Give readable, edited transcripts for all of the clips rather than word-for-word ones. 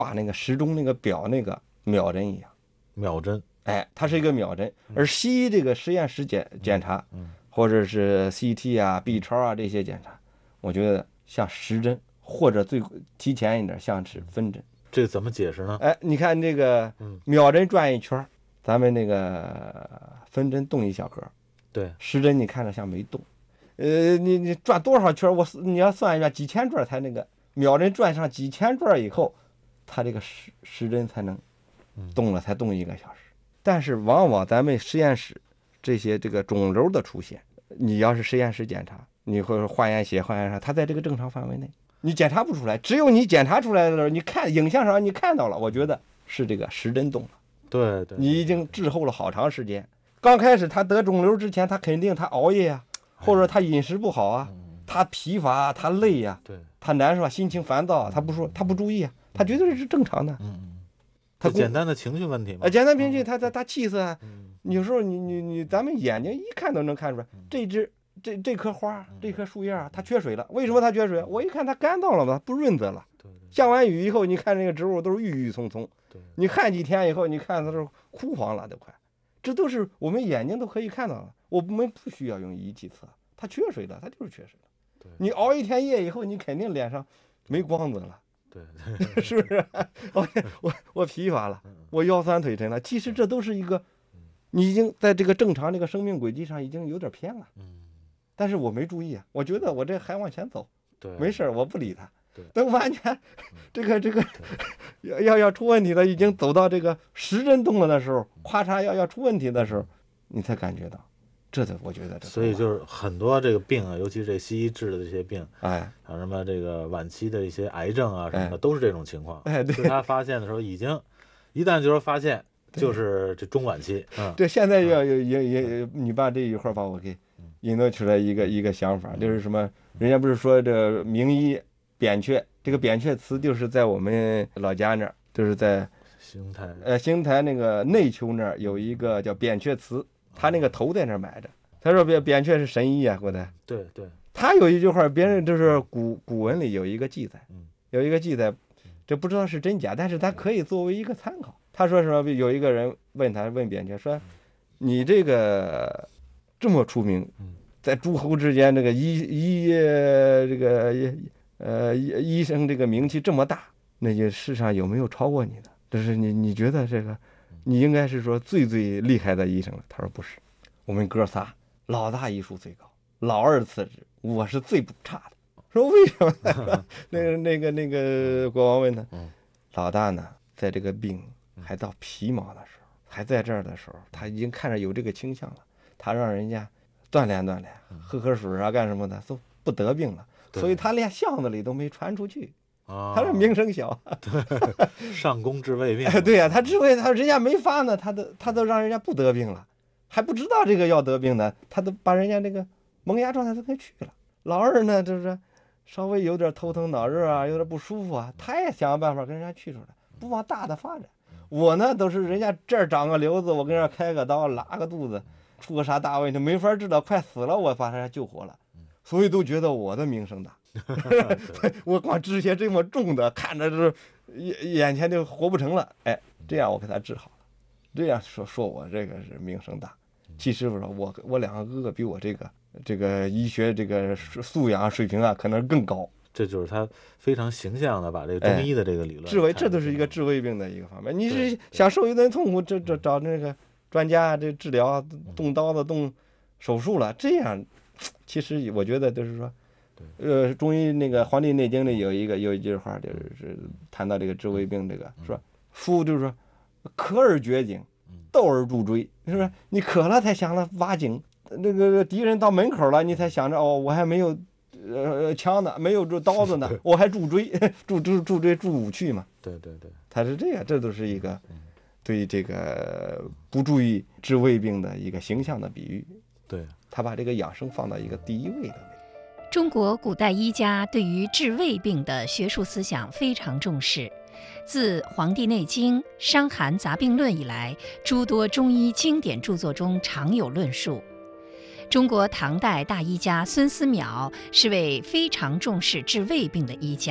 把那个时钟那个表那个秒针一样。 秒针， 哎，它是一个秒针。而西医这个实验室检查，或者是 CT 啊、B 超啊这些检查，我觉得像时针，或者最提前一点像是分针。 这个怎么解释呢？ 哎，你看这个秒针转一圈，咱们那个分针动一小格， 对， 时针你看着像没动。你转多少圈，你要算一下几千转才那个秒针转上几千转以后，它这个时针才能动了，才动1个小时。但是往往咱们实验室这些这个肿瘤的出现，你要是实验室检查，你会化验血、化验啥，它在这个正常范围内，你检查不出来。只有你检查出来的时候，你看影像上你看到了，我觉得是这个时针动了。 对， 你已经滞后了好长时间。刚开始他得肿瘤之前，他肯定他熬夜啊，或者他饮食不好啊，他疲乏啊，他累啊， 对， 他难受啊，心情烦躁啊，他不注意啊，他绝对是正常的。 他简单的情绪问题嘛。 简单情绪，他气色啊，有时候你咱们眼睛一看都能看出来，这棵花这棵树叶啊，它缺水了。为什么它缺水？我一看它干燥了嘛，不润泽了。下完雨以后，你看这个植物都是郁郁葱葱。你看几天以后，你看它是枯黄了都快，这都是我们眼睛都可以看到的。我们不需要用仪器测，它缺水了，它就是缺水了。你熬一天夜以后，你肯定脸上没光泽了。对，是不是？我疲乏了，我腰酸腿沉了。其实这都是一个，你已经在这个正常这个生命轨迹上已经有点偏了。但是我没注意啊，我觉得我这还往前走，没事，我不理他。等完全这个要出问题了，已经走到这个时针动了的时候，咔嚓要出问题的时候，你才感觉到。我觉得所以就是很多这个病啊，尤其这西医治的这些病，像什么这个晚期的一些癌症啊什么的，都是这种情况。对，他发现的时候一旦就是发现，就是这中晚期。 对，现在也你把这一会儿把我给引导出来一个想法，就是什么？人家不是说这名医扁鹊，这个扁鹊祠就是在我们老家那儿，就是在邢台那个内丘那儿有一个叫扁鹊祠。他那个头在那儿埋着，他说扁鹊是神医啊，过来。 对， 他有一句话，别人就是古文里有一个记载，这不知道是真假，但是他可以作为一个参考。他说什么？有一个人问扁鹊说：“你这个这么出名，在诸侯之间这个医生这个名气这么大，那些世上有没有超过你的？就是你觉得这个？”你应该是说最厉害的医生了。他说不是，我们哥仨老大医术最高，老二次之，我是最不差的。说为什么呢？那个国王问他，老大呢，在这个病还到皮毛的时候，还在这儿的时候，他已经看着有这个倾向了，他让人家锻炼，喝水啊，干什么的都不得病了，所以他连巷子里都没传出去。他是名声小， 上工治未病。 对呀，他治未，人家没发呢，他都让人家不得病了，还不知道这个要得病呢，他都把人家这个萌芽状态都给去了。老二呢，就是稍微有点头疼脑热啊，有点不舒服啊，他也想办法跟人家去出来，不往大的发展。我呢，都是人家这儿长个瘤子，我跟人家开个刀，拉个肚子，出个啥大问题没法治疗，快死了，我把人家救活了，所以都觉得我的名声大。我光治些这么重的，看着是眼前就活不成了，哎，这样我给他治好了，这样说我这个是名声大。其实我两个哥哥比我这个医学这个素养水平啊，可能更高。 这就是他非常形象的把这个中医的这个理论治胃，这都是一个治胃病的一个方面。你是想受一顿痛苦，这找那个专家这治疗，动刀子动手术了，这样其实我觉得就是说。中医那个《黄帝内经》里有一句话，就是谈到这个治胃病，这个说夫就是说渴而掘井，斗而助锥，是不是？你渴了才想着挖井，那个敌人到门口了，你才想着我还没有枪呢，没有这刀子呢，我还助锥，助锥助武器嘛。 对， 他是这样，这都是一个对这个不注意治胃病的一个形象的比喻。 对， 他把这个养生放到一个第一位的位置。 中国古代医家对于治胃病的学术思想非常重视，自《黄帝内经》《伤寒杂病论》以来，诸多中医经典著作中常有论述。中国唐代大医家孙思邈是位非常重视治胃病的医家，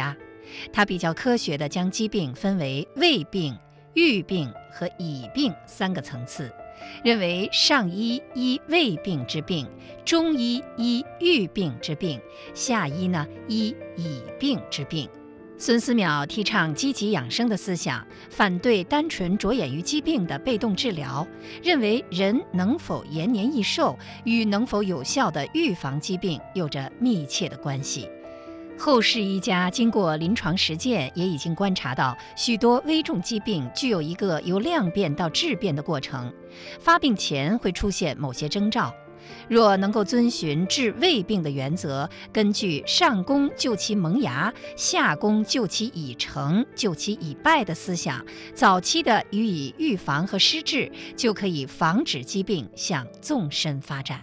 他比较科学地将疾病分为胃病、郁病和乙病3个层次，认为上医医胃病之病，中医医郁病之病，下医呢医乙病之病。孙思邈提倡积极养生的思想，反对单纯着眼于疾病的被动治疗，认为人能否延年益寿与能否有效地预防疾病有着密切的关系。后世医家经过临床实践，也已经观察到许多危重疾病具有一个由量变到质变的过程，发病前会出现某些征兆。若能够遵循治胃病的原则，根据上攻救其萌芽，下攻救其已成，救其已败的思想，早期的予以预防和施治，就可以防止疾病向纵深发展。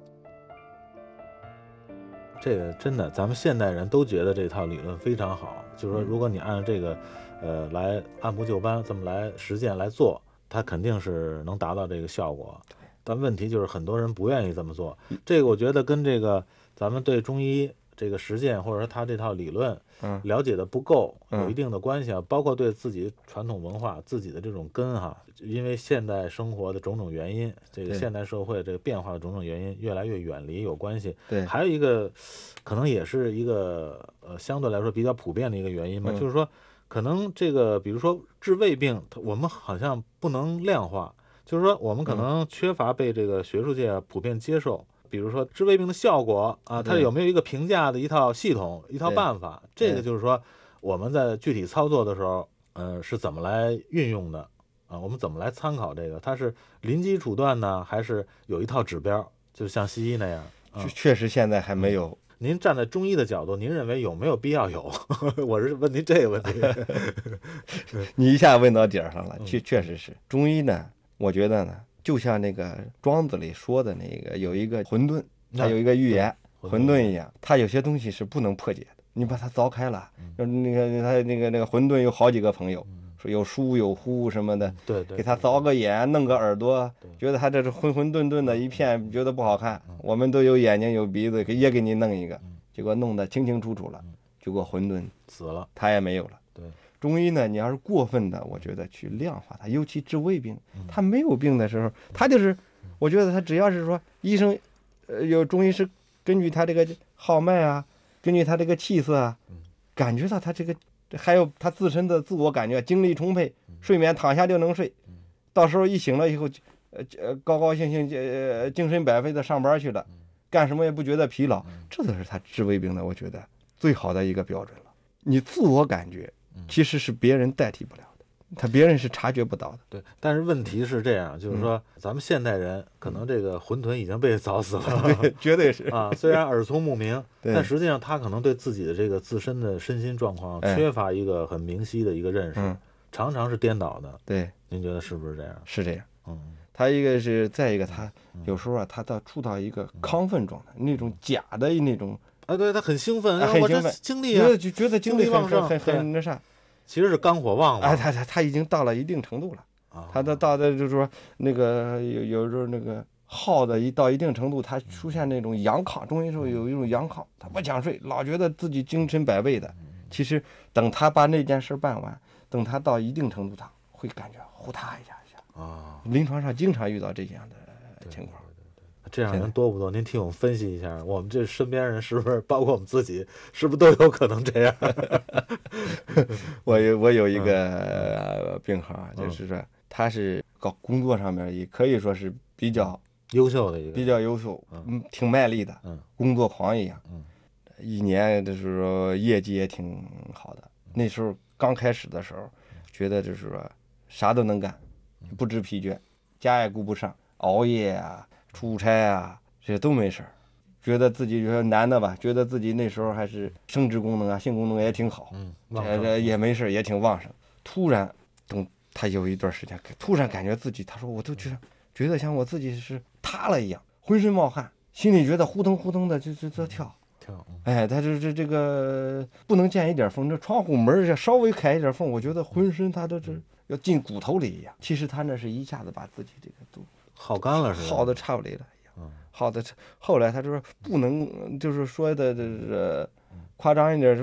这个真的，咱们现代人都觉得这套理论非常好，就是说，如果你按照这个，来按部就班这么来实践来做，它肯定是能达到这个效果。但问题就是很多人不愿意这么做，这个我觉得跟这个咱们对中医这个实践或者说他这套理论了解的不够有一定的关系啊，包括对自己传统文化自己的这种根哈，因为现代生活的种种原因，这个现代社会这个变化的种种原因越来越远离有关系。 对， 还有一个可能也是一个相对来说比较普遍的一个原因吧，就是说可能这个比如说治胃病，我们好像不能量化。就是说，我们可能缺乏被这个学术界普遍接受，比如说治胃病的效果啊，它有没有一个评价的一套系统、一套办法？这个就是说，我们在具体操作的时候，是怎么来运用的啊？我们怎么来参考这个？它是临机处断呢，还是有一套指标？就像西医那样？ 确实现在还没有。 您站在中医的角度，您认为有没有必要有？我是问您这个问题。 你一下问到点上了，确实是中医呢。我觉得呢，就像那个庄子里说的那个，有一个混沌，它有一个寓言，混沌一样，它有些东西是不能破解的。你把它凿开了，那个他那个混沌有好几个朋友，说有疏有忽什么的， 对， 给他凿个眼，弄个耳朵，觉得他这是混混沌沌的一片，觉得不好看。我们都有眼睛有鼻子，也给你弄一个，结果弄得清清楚楚了，结果混沌死了， 他也没有了。 对。 中医呢，你要是过分的，我觉得去量化它，尤其治胃病，他没有病的时候，他就是，我觉得他只要是说医生，有中医师根据他这个号脉啊，根据他这个气色啊，感觉到他这个还有他自身的自我感觉，精力充沛，睡眠躺下就能睡，到时候一醒了以后，高高兴兴，精神百倍的上班去了，干什么也不觉得疲劳，这都是他治胃病的，我觉得最好的一个标准了。你自我感觉。其实是别人代替不了的，别人是察觉不到的。 对，但是问题是这样，就是说咱们现代人可能这个混沌已经被凿死了， 对，绝对是啊。虽然耳聪目明，但实际上他可能对自己的这个自身的身心状况缺乏一个很明晰的一个认识，常常是颠倒的。 对， 您觉得是不是这样？ 是这样。他一个是，再一个他有时候啊，他处到一个亢奋状态，那种假的那种。 对，他很兴奋， 很兴奋， 精力啊， 觉得精力旺盛， 很那啥， 其实是肝火旺了。 他已经到了一定程度了，他到的就是说那个有时候那个耗的到一定程度，他出现那种阳亢，中医时候有一种阳亢，他不想睡，老觉得自己精神百倍的。其实等他把那件事办完，等他到一定程度，他会感觉呼嗒一下啊。临床上经常遇到这样的情况。 这样人多不多？您替我们分析一下，我们这身边人是不是，包括我们自己，是不是都有可能这样？ 我有一个病号，就是说他是搞工作上面也可以说是比较优秀的一个， 比较优秀，挺卖力的，工作狂一样，一年就是说业绩也挺好的。那时候刚开始的时候，觉得就是说啥都能干，不知疲倦，家也顾不上，熬夜啊。出差啊，这些都没事儿，觉得自己男的吧，觉得自己那时候还是生殖功能啊、性功能也挺好，也没事，也挺旺盛。突然，等他有一段时间，突然感觉自己，他说我都觉得像我自己是塌了一样，浑身冒汗，心里觉得呼腾呼腾的就跳。哎，他这个不能见一点风，这窗户门稍微开一点缝，我觉得浑身他都是要进骨头里一样。其实他那是一下子把自己这个都耗干了，是吧？ 耗的差不离了，耗的。后来他就说不能，就是说的夸张一点，就是说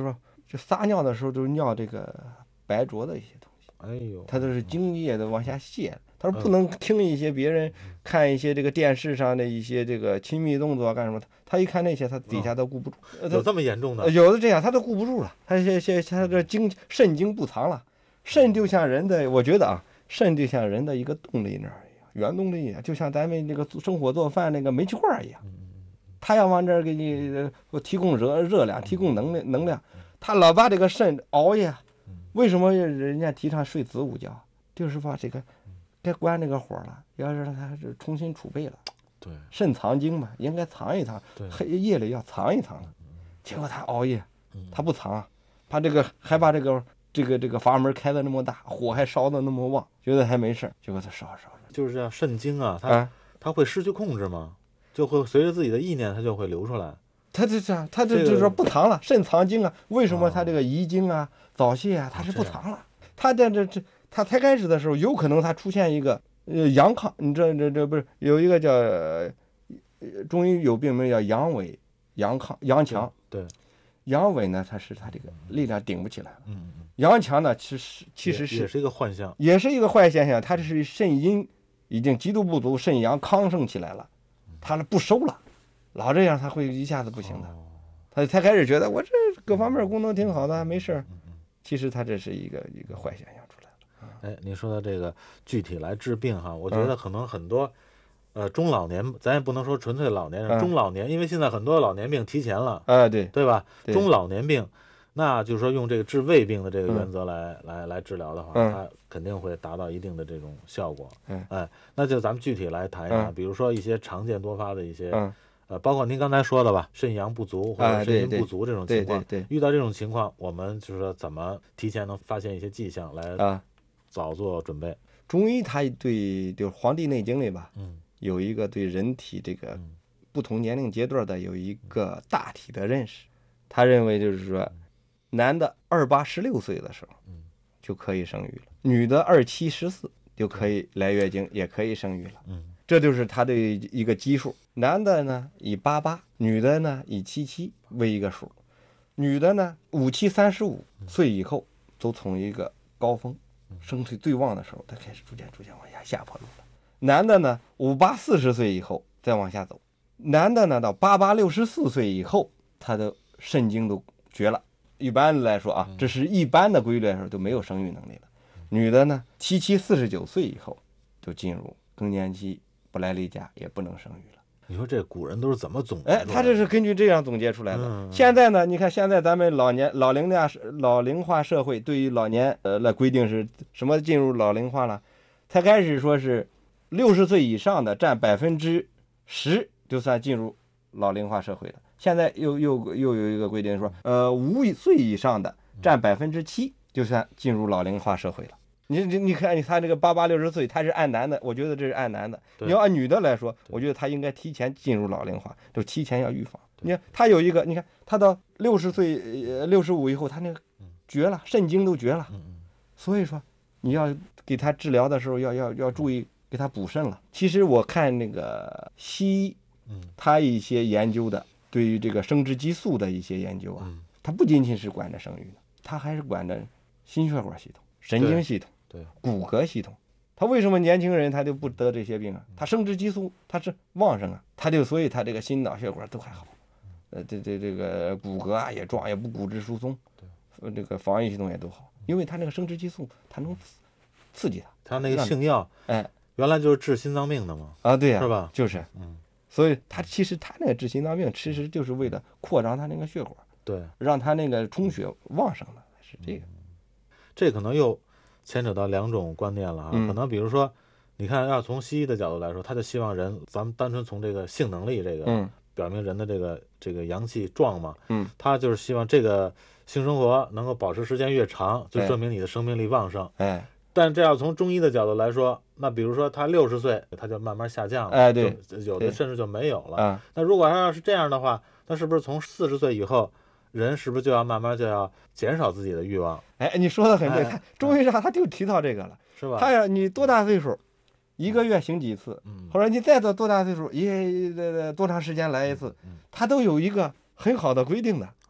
就撒尿的时候都尿这个白浊的一些东西。 哎呦， 他都是精液的往下泄。他说不能听一些别人看一些这个电视上的一些这个亲密动作干什么，他一看那些他底下都顾不住。 有这么严重的？ 有的这样他都顾不住了，他这肾精不藏了。肾就像人的，我觉得啊，肾就像人的一个动力那儿一样，原动力就像咱们那个生火做饭那个煤气罐一样，他要往这儿给你提供热量，提供能量，他老把这个肾熬夜。为什么人家提倡睡子午觉？就是把这个该关这个火了，要让它重新储备了。 对， 肾藏精嘛，应该藏一藏，夜里要藏一藏了。结果他熬夜，他不藏，把这个还把这个阀门开的那么大，火还烧的那么旺，觉得还没事，结果他烧。 就是这样，肾精啊，它会失去控制吗？就会随着自己的意念，它就会流出来。他就是说不藏了，肾藏精啊。为什么他这个遗精啊、早泄啊，他是不藏了？他他才开始的时候，有可能他出现一个阳亢，你这不是有一个叫中医有病名叫阳痿、阳亢、阳强。 对， 阳痿呢，他这个力量顶不起来了。阳强呢，其实是也是一个幻象， 也是一个坏现象。他这是肾阴已经极度不足，肾阳亢盛起来了，他不收了。老这样他会一下子不行的，他才开始觉得我这各方面功能挺好的，没事。其实他这是一个坏现象出来了。 哎，你说的这个具体来治病哈，我觉得可能很多中老年，咱也不能说纯粹老年人，中老年，因为现在很多老年病提前了，对吧？中老年病，那就是说用这个治胃病的这个原则来治疗的话，它肯定会达到一定的这种效果。哎，那就咱们具体来谈一谈，比如说一些常见多发的一些。包括您刚才说的吧，肾阳不足或者肾阴不足这种情况，遇到这种情况，我们就是说怎么提前能发现一些迹象来早做准备。 中医它对就是《黄帝内经》里吧，有一个对人体这个不同年龄阶段的有一个大体的认识。他认为就是说，男的28、16岁的时候，就可以生育了；女的27、14就可以来月经，也可以生育了。这就是他的一个基数。男的呢以88，女的呢以77为一个数。女的呢57、35岁以后都从一个高峰，生气最旺的时候，他开始逐渐往下坡路了。男的呢58、40岁以后再往下走。男的呢到88、64岁以后，他的肾精都绝了。一般来说啊，这是一般的规律来说都没有生育能力了。女的呢77、49岁以后就进入更年期，不来例假，也不能生育了。 你说这古人都是怎么总结出来的？ 他这是根据这样总结出来的。现在呢，你看现在咱们老龄化社会对于老年来规定是什么进入老龄化了？才开始说是60岁以上的占10%就算进入老龄化社会了。现在又有一个规定说，5岁以上的占7%就算进入老龄化社会了。你看他这个88、60岁，他是按男的，我觉得这是按男的。你要按女的来说，我觉得他应该提前进入老龄化，就提前要预防。你看他有一个，你看他到60岁、65以后，他那个绝了，肾精都绝了。所以说你要给他治疗的时候要注意给他补肾了。其实我看那个西医，他一些研究的对于这个生殖激素的一些研究啊，他不仅仅是管着生育的，他还是管着心血管系统、神经系统。骨骼系统，他为什么年轻人他就不得这些病啊？他生殖激素他是旺盛啊，所以他这个心脑血管都还好，这个骨骼啊也壮，也不骨质疏松，这个防御系统也都好，因为他那个生殖激素它能刺激他。 他那个性药，原来就是治心脏病的嘛。 对呀， 是吧？ 就是，所以其实他那个治心脏病，其实就是为了扩张他那个血管， 对， 让他那个充血旺盛的，是这个。 这可能又牵扯到两种观念了啊，可能比如说，你看要从西医的角度来说，他就希望人，咱们单纯从这个性能力这个，表明人的这个阳气壮嘛，他就是希望这个性生活能够保持时间越长，就证明你的生命力旺盛。但这要从中医的角度来说，那比如说他60岁，他就慢慢下降了， 对， 有的甚至就没有了。那如果他要是这样的话，那是不是从40岁以后？人是不是就要慢慢就要减少自己的欲望？ 你说的很对，他中医上他就提到这个了， 是吧？ 他要你多大岁数，1个月行几次，或者你再到多大岁数，多长时间来一次，他都有一个很好的规定的。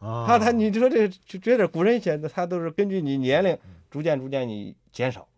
你说这觉得古人写的，他都是根据你年龄逐渐你减少。